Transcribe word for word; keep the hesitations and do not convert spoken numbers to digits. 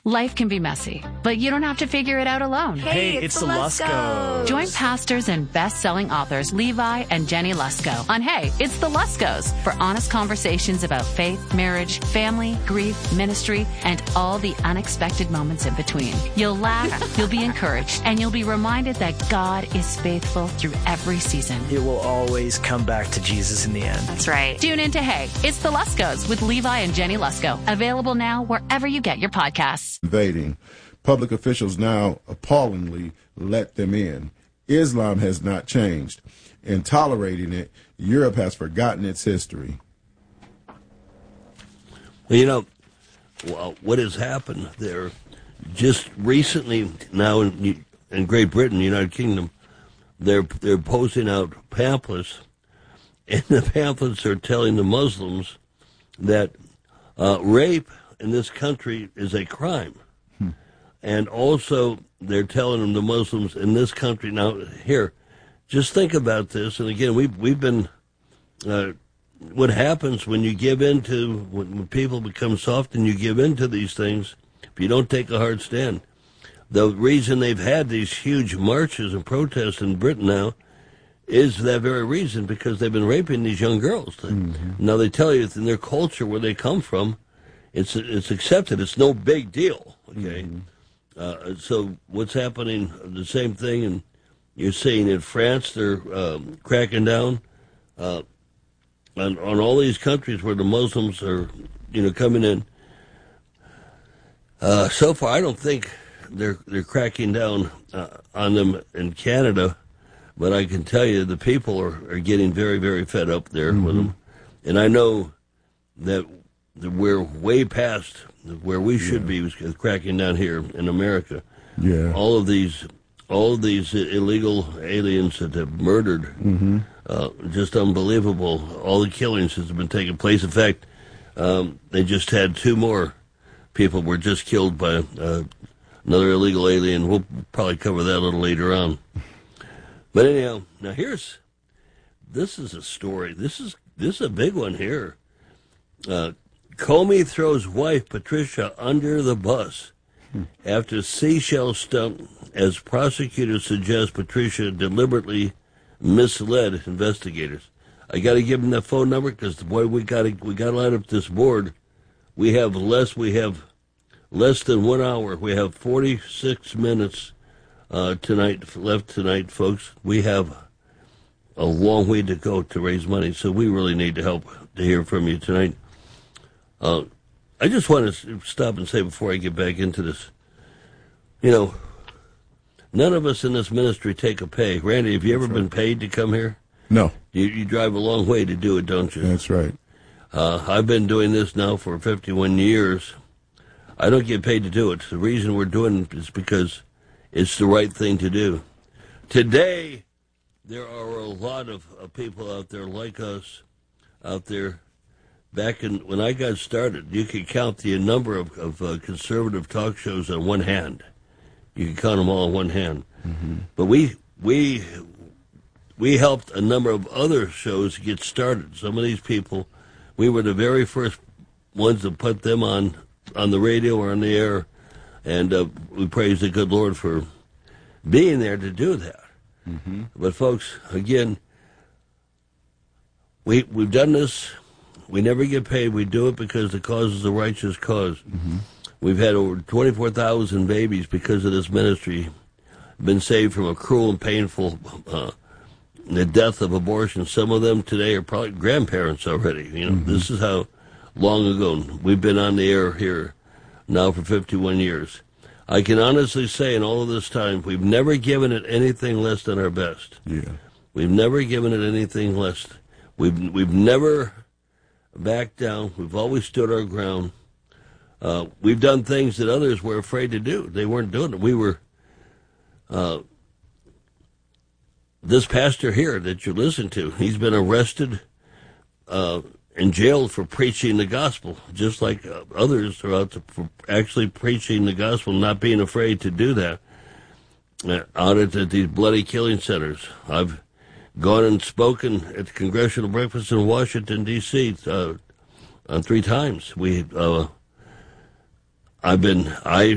Life can be messy, but you don't have to figure it out alone. Hey, it's, it's the Luskos. Join pastors and best-selling authors Levi and Jenny Lusko on Hey, It's the Luskos for honest conversations about faith, marriage, family, grief, ministry, and all the unexpected moments in between. You'll laugh, you'll be encouraged, and you'll be reminded that God is faithful through every season. It will always come back to Jesus in the end. That's right. Tune in to Hey, It's the Luskos with Levi and Jenny Lusko. Available now wherever you get your podcasts. Invading. Public officials now appallingly let them in. Islam has not changed. In tolerating it, Europe has forgotten its history. Well, you know, well, what has happened there just recently now in, in Great Britain, United Kingdom, they're, they're posting out pamphlets, and the pamphlets are telling the Muslims that uh, rape in this country is a crime. Hmm. And also they're telling them, the Muslims in this country, now here, just think about this. And again, we've, we've been, uh, what happens when you give in to, when, when people become soft and you give in to these things, if you don't take a hard stand, the reason they've had these huge marches and protests in Britain now is that very reason, because they've been raping these young girls. Mm-hmm. Now they tell you in their culture where they come from, It's it's accepted. It's no big deal. Okay, mm-hmm. uh, so what's happening? The same thing, and you're seeing in France they're um, cracking down uh, on on all these countries where the Muslims are, you know, coming in. Uh, so far, I don't think they're they're cracking down uh, on them in Canada, but I can tell you the people are, are getting very very fed up there mm-hmm. with them, and I know that. We're way past where we should yeah. be cracking down here in America. Yeah, all of these, all of these illegal aliens that have murdered, mm-hmm. uh, just unbelievable. All the killings that have been taking place. In fact, um, they just had two more people were just killed by uh, another illegal alien. We'll probably cover that a little later on. But anyhow, now here's this is a story. This is this is a big one here. Uh, Comey throws wife Patricia under the bus hmm. after seashell stunt, as prosecutors suggest Patricia deliberately misled investigators. I got to give them that phone number because boy, we got to we got to line up this board. We have less. We have less than one hour. We have forty-six minutes uh, tonight left tonight, folks. We have a long way to go to raise money, so we really need to help to hear from you tonight. Uh, I just want to stop and say before I get back into this, you know, none of us in this ministry take a pay. Randy, have you ever been paid to come here? No. You, you drive a long way to do it, don't you? That's right. Uh, I've been doing this now for fifty-one years. I don't get paid to do it. The reason we're doing it is because it's the right thing to do. Today, there are a lot of, of people out there like us out there. Back in when I got started, you could count the number of, of uh, conservative talk shows on one hand. You could count them all on one hand. Mm-hmm. But we we we helped a number of other shows get started. Some of these people, we were the very first ones to put them on on the radio or on the air, and uh, we praise the good Lord for being there to do that. Mm-hmm. But folks, again, we we've done this. We never get paid. We do it because the cause is a righteous cause. Mm-hmm. We've had over twenty-four thousand babies because of this ministry been saved from a cruel and painful uh, the death of abortion. Some of them today are probably grandparents already. You know, mm-hmm. This is how long ago we've been on the air here now for fifty-one years. I can honestly say in all of this time, we've never given it anything less than our best. Yeah, we've never given it anything less. We've we've never backed down. We've always stood our ground. Uh, we've done things that others were afraid to do. They weren't doing it. We were, uh, this pastor here that you listen to, he's been arrested uh, and jailed for preaching the gospel, just like uh, others are out to, for actually preaching the gospel, not being afraid to do that uh, out at, at these bloody killing centers. I've gone and spoken at the Congressional Breakfast in Washington, D C uh, on three times. We, uh, I've been, I